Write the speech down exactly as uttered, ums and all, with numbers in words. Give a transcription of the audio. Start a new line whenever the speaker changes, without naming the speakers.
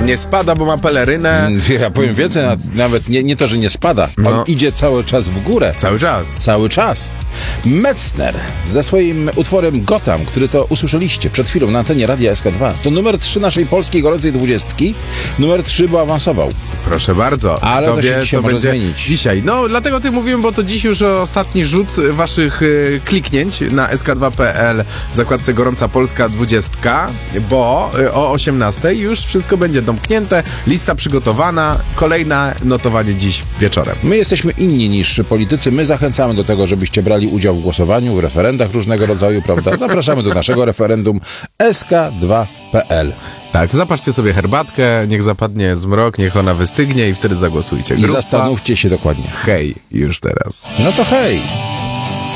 Nie spada, bo ma pelerynę.
Ja powiem więcej, nawet nie, nie to, że nie spada. On
No.
idzie cały czas w górę.
Cały czas.
Cały czas. Metzner ze swoim utworem Gotham, który to usłyszeliście przed chwilą na antenie Radia S K dwa, to numer trzy naszej polskiej gorącej dwudziestki. Numer trzy, bo awansował.
Proszę bardzo.
Ale
Kto
to się
wie,
dzisiaj
co
może
będzie
zmienić.
dzisiaj. No, dlatego ty mówiłem, bo to dziś już ostatni rzut waszych y, kliknięć na S K dwa kropka P L w zakładce Gorąca Polska dwudziestka, bo y, o osiemnastej już wszystko będzie domknięte, lista przygotowana, kolejne notowanie dziś wieczorem.
My jesteśmy inni niż politycy. My zachęcamy do tego, żebyście brali udział w głosowaniu, w referendach różnego rodzaju, prawda? Zapraszamy do naszego referendum S K dwa kropka P L.
Tak, zapatrzcie sobie herbatkę, niech zapadnie zmrok, niech ona wystygnie i wtedy zagłosujcie.
I
Grupa
zastanówcie się dokładnie.
Hej, już teraz.
No to hej!